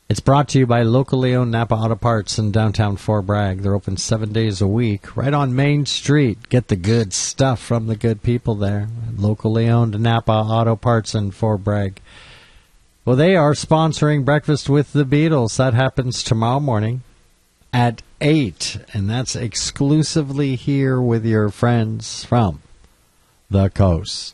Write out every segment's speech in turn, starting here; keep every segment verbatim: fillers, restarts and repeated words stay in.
It's brought to you by locally owned Napa Auto Parts in downtown Fort Bragg. They're open seven days a week, right on Main Street. Get the good stuff from the good people there. Locally owned Napa Auto Parts in Fort Bragg. Well, they are sponsoring Breakfast with the Beatles. That happens tomorrow morning at eight, and that's exclusively here with your friends from the coast.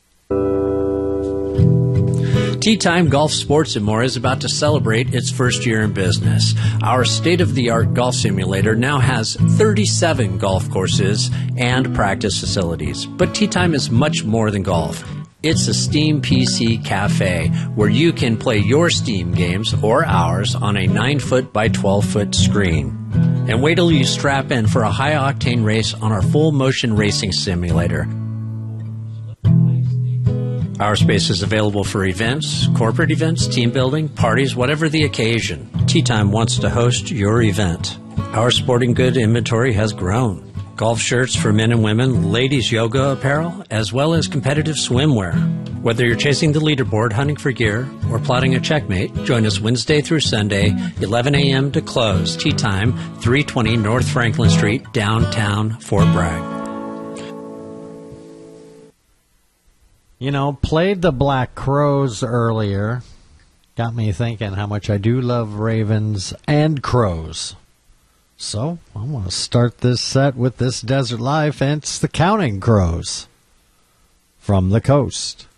Tea Time Golf Sports and More is about to celebrate its first year in business. Our state-of-the-art golf simulator now has thirty-seven golf courses and practice facilities. But Tea Time is much more than golf. It's a Steam P C cafe where you can play your Steam games or ours on a nine foot by twelve foot screen. And wait till you strap in for a high-octane race on our full-motion racing simulator. Our space is available for events, corporate events, team building, parties, whatever the occasion. Tea Time wants to host your event. Our sporting good inventory has grown. Golf shirts for men and women, ladies yoga apparel, as well as competitive swimwear. Whether you're chasing the leaderboard, hunting for gear, or plotting a checkmate, join us Wednesday through Sunday, eleven a.m. to close. Tea Time, three twenty North Franklin Street, downtown Fort Bragg. You know, played the Black Crows earlier. Got me thinking how much I do love Ravens and Crows. So, I want to start this set with this Desert Life, and it's the Counting Crows from the coast.